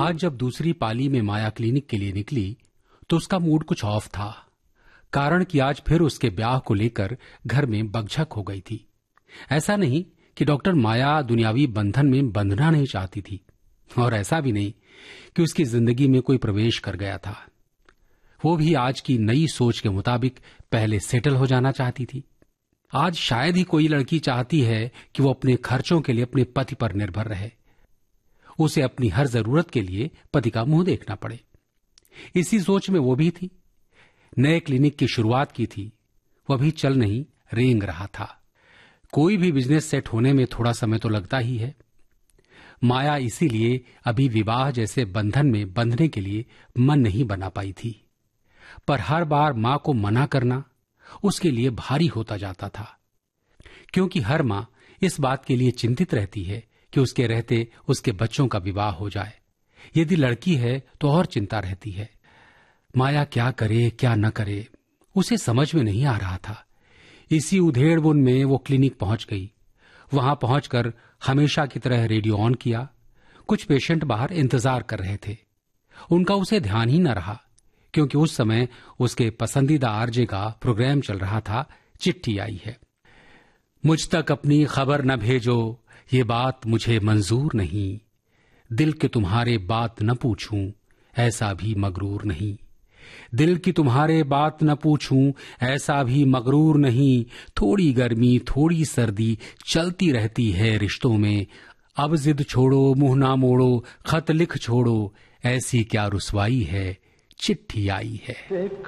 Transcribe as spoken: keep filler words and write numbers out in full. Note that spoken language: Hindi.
आज जब दूसरी पाली में माया क्लिनिक के लिए निकली तो उसका मूड कुछ ऑफ था, कारण कि आज फिर उसके ब्याह को लेकर घर में बकझक हो गई थी। ऐसा नहीं कि डॉक्टर माया दुनियावी बंधन में बंधना नहीं चाहती थी, और ऐसा भी नहीं कि उसकी जिंदगी में कोई प्रवेश कर गया था। वो भी आज की नई सोच के मुताबिक पहले सेटल हो जाना चाहती थी। आज शायद ही कोई लड़की चाहती है कि वो अपने खर्चों के लिए अपने पति पर निर्भर रहे, उसे अपनी हर जरूरत के लिए पति का मुंह देखना पड़े। इसी सोच में वो भी थी। नए क्लिनिक की शुरुआत की थी, वह भी चल नहीं रेंग रहा था। कोई भी बिजनेस सेट होने में थोड़ा समय तो लगता ही है। माया इसीलिए अभी विवाह जैसे बंधन में बंधने के लिए मन नहीं बना पाई थी, पर हर बार मां को मना करना उसके लिए भारी होता जाता था, क्योंकि हर मां इस बात के लिए चिंतित रहती है कि उसके रहते उसके बच्चों का विवाह हो जाए। यदि लड़की है तो और चिंता रहती है। माया क्या करे क्या न करे उसे समझ में नहीं आ रहा था। इसी उधेड़बुन में वो क्लिनिक पहुंच गई। वहां पहुंचकर हमेशा की तरह रेडियो ऑन किया। कुछ पेशेंट बाहर इंतजार कर रहे थे। उनका उसे ध्यान ही न रहा, क्योंकि उस समय उसके पसंदीदा आरजे का प्रोग्राम चल रहा था। चिट्ठी आई है। मुझ तक अपनी खबर न भेजो, ये बात मुझे मंजूर नहीं। दिल के तुम्हारे बात न पूछूं, ऐसा भी मगरूर नहीं। दिल की तुम्हारे बात न पूछूं, ऐसा भी मगरूर नहीं। थोड़ी गर्मी थोड़ी सर्दी चलती रहती है रिश्तों में। अब जिद छोड़ो मुंह ना मोड़ो, खत लिख छोड़ो, ऐसी क्या रुसवाई है चिट्ठी आई है।